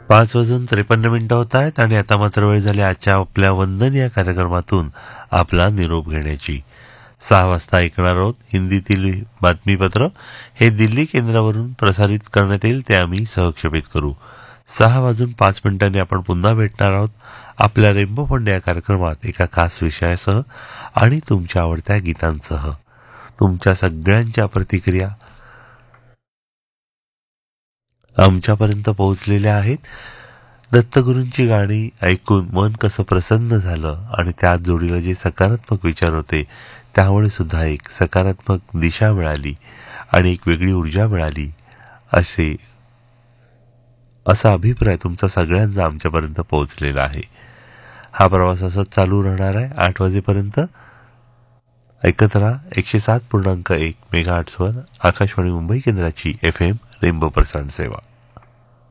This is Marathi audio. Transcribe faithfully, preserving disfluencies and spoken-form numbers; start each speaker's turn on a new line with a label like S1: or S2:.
S1: पाच वाजून त्रेपन्न मिनिटं होत आहेत आणि आता मात्र वेळ झाली आजच्या आपल्या वंदन या कार्यक्रमातून आपला निरोप घेण्याची. सहा वाजता ऐकणार आहोत हिंदीतील बातमीपत्र. हे दिल्ली केंद्रावरून प्रसारित करण्यात येईल, ते आम्ही सहक्षेपित करू. सहा वाजून पाच मिनिटांनी आपण पुन्हा भेटणार आहोत आपल्या रेम्बो फंड या कार्यक्रमात एका खास विषयासह आणि तुमच्या आवडत्या गीतांसह. तुमच्या सगळ्यांच्या प्रतिक्रिया आमच्यापर्यंत पोहोचलेल्या आहेत. दत्तगुरूंची गाणी ऐकून मन कसं प्रसन्न झालं आणि त्यात जोडीला जे सकारात्मक विचार होते त्यामुळे सुद्धा एक सकारात्मक दिशा मिळाली आणि एक वेगळी ऊर्जा मिळाली, असे असा अभिप्राय तुमचा सगळ्यांचा आमच्यापर्यंत पोहोचलेला आहे. हा प्रवास असाच चालू राहणार आहे आठ वाजेपर्यंत. ऐकत राहा एकशे सात पूर्णांक एक मेगाहर्ट्झवर आकाशवाणी मुंबई केंद्राची एफ एम रेनबो प्रसारण सेवा.